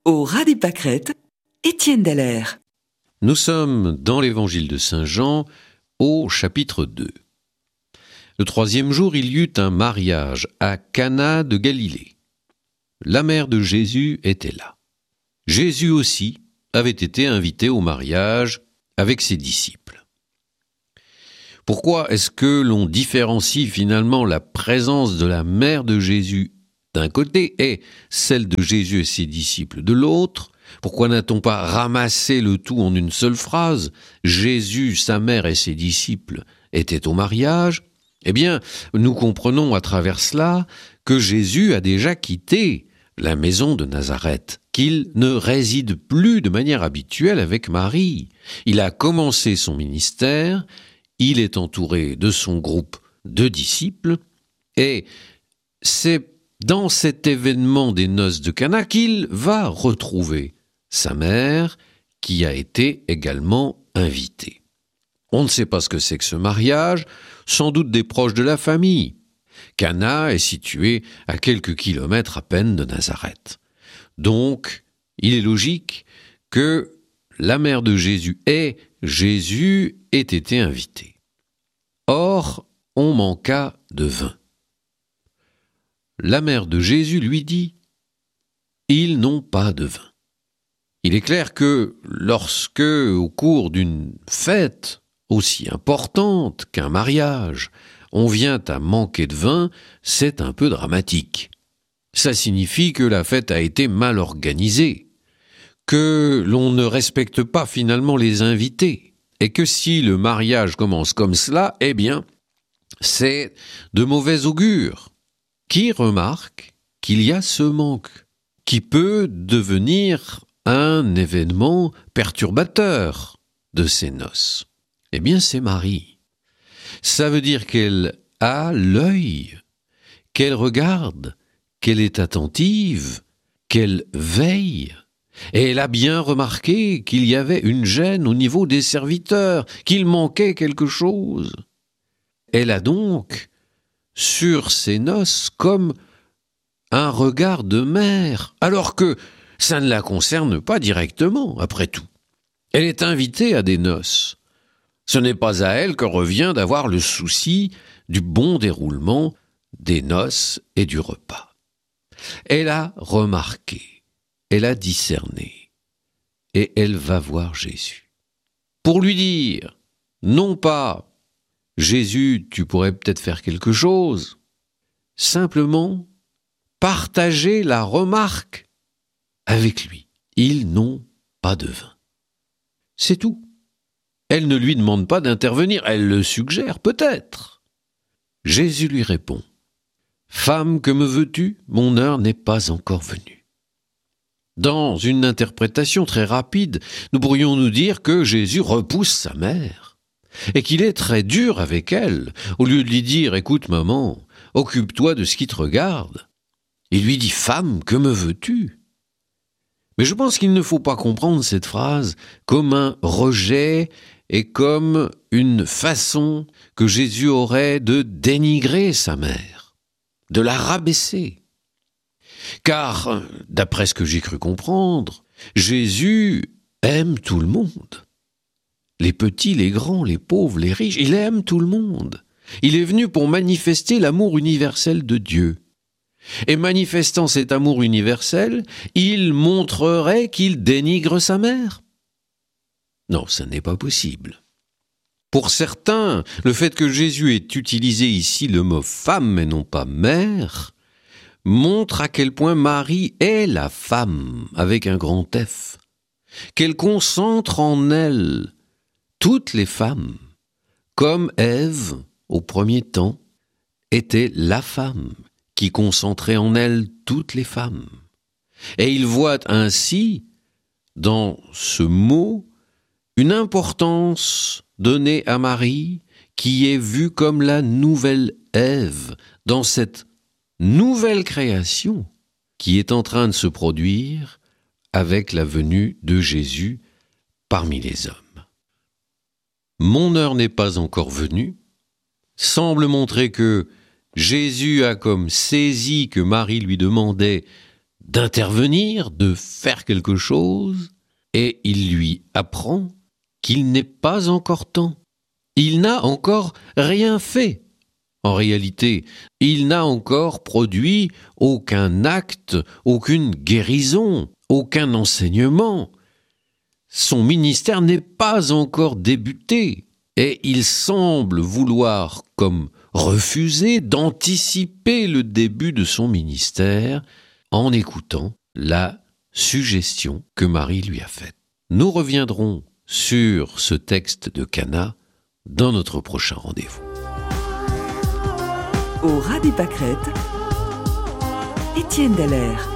Au ras des pâquerettes, Étienne Dallaire. Nous sommes dans l'évangile de Saint Jean, au chapitre 2. Le troisième jour, il y eut un mariage à Cana de Galilée. La mère de Jésus était là. Jésus aussi avait été invité au mariage avec ses disciples. Pourquoi est-ce que l'on différencie finalement la présence de la mère de Jésus d'un côté et celle de Jésus et ses disciples de l'autre? Pourquoi n'a-t-on pas ramassé le tout en une seule phrase? Jésus, sa mère et ses disciples étaient au mariage. Eh bien, nous comprenons à travers cela que Jésus a déjà quitté la maison de Nazareth, qu'il ne réside plus de manière habituelle avec Marie. Il a commencé son ministère, il est entouré de son groupe de disciples, et c'est dans cet événement des noces de Cana qu'il va retrouver sa mère, qui a été également invitée. On ne sait pas ce que c'est que ce mariage, sans doute des proches de la famille. Cana est situé à quelques kilomètres à peine de Nazareth. Donc, il est logique que la mère de Jésus et Jésus aient été invités. Or, on manqua de vin. La mère de Jésus lui dit « Ils n'ont pas de vin ». Il est clair que lorsque, au cours d'une fête aussi importante qu'un mariage, on vient à manquer de vin, c'est un peu dramatique. Ça signifie que la fête a été mal organisée, que l'on ne respecte pas finalement les invités, et que si le mariage commence comme cela, eh bien, c'est de mauvais augure. Qui remarque qu'il y a ce manque, qui peut devenir un événement perturbateur de ces noces? Eh bien, c'est Marie. Ça veut dire qu'elle a l'œil, qu'elle regarde, qu'elle est attentive, qu'elle veille. Et elle a bien remarqué qu'il y avait une gêne au niveau des serviteurs, qu'il manquait quelque chose. Elle a donc sur ces noces comme un regard de mère, alors que ça ne la concerne pas directement, après tout. Elle est invitée à des noces. Ce n'est pas à elle que revient d'avoir le souci du bon déroulement des noces et du repas. Elle a remarqué, elle a discerné, et elle va voir Jésus. Pour lui dire, non pas « Jésus, tu pourrais peut-être faire quelque chose », simplement partager la remarque avec lui. Ils n'ont pas de vin. C'est tout. Elle ne lui demande pas d'intervenir, elle le suggère peut-être. Jésus lui répond « Femme, que me veux-tu? Mon heure n'est pas encore venue. » Dans une interprétation très rapide, nous pourrions nous dire que Jésus repousse sa mère et qu'il est très dur avec elle. Au lieu de lui dire « Écoute maman, occupe-toi de ce qui te regarde », il lui dit « Femme, que me veux-tu » Mais je pense qu'il ne faut pas comprendre cette phrase comme un rejet et comme une façon que Jésus aurait de dénigrer sa mère, de la rabaisser. Car, d'après ce que j'ai cru comprendre, Jésus aime tout le monde. Les petits, les grands, les pauvres, les riches, il aime tout le monde. Il est venu pour manifester l'amour universel de Dieu. Et manifestant cet amour universel, il montrerait qu'il dénigre sa mère. Non, ça n'est pas possible. Pour certains, le fait que Jésus ait utilisé ici le mot femme et non pas mère montre à quel point Marie est la femme avec un grand F, qu'elle concentre en elle toutes les femmes, comme Ève, au premier temps, était la femme qui concentrait en elle toutes les femmes. Et il voit ainsi, dans ce mot, une importance donnée à Marie qui est vue comme la nouvelle Ève dans cette nouvelle création qui est en train de se produire avec la venue de Jésus parmi les hommes. Mon heure n'est pas encore venue semble montrer que Jésus a comme saisi que Marie lui demandait d'intervenir, de faire quelque chose, et il lui apprend qu'il n'est pas encore temps. Il n'a encore rien fait. En réalité, il n'a encore produit aucun acte, aucune guérison, aucun enseignement. Son ministère n'est pas encore débuté et il semble vouloir comme refuser d'anticiper le début de son ministère en écoutant la suggestion que Marie lui a faite. Nous reviendrons sur ce texte de Cana dans notre prochain rendez-vous. Au ras des pâquerettes, Étienne Dallaire.